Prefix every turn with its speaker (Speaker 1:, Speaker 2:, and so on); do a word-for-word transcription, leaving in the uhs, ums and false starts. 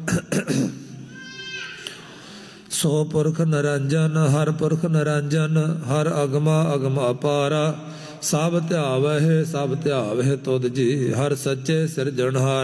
Speaker 1: ਸੋ ਪੁਰਖ ਨਿਰੰਜਨ ਹਰ ਪੁਰਖ ਨਿਰੰਜਨ ਹਰ ਅਗਮਾ ਅਗਮ ਅਪਾਰਾ ਸਭ ਧਿਆਵਹਿ ਸਭ ਧਿਆਵਹਿ ਤੁਧ ਜੀ ਹਰ ਸੱਚੇ ਸਿਰਜਣਹਾਰ